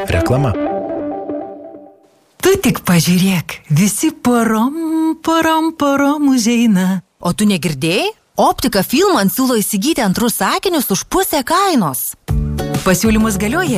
Reklama. Tu tik pažiūrėk, visi porom užeina. O tu negirdėjai? Optika Filman siūlo įsigyti antrus akinius už pusę kainos. Pasiūlymus galioja